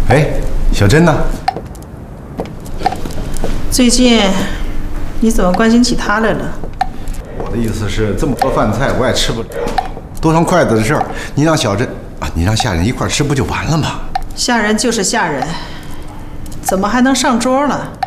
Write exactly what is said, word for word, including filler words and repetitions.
哎，小珍呢？ 最近你怎么关心起她来了？ 我的意思是，这么多饭菜我也吃不了，多双筷子的事儿，你让小珍啊，你让下人一块吃不就完了吗？ 下人就是下人，怎么还能上桌了？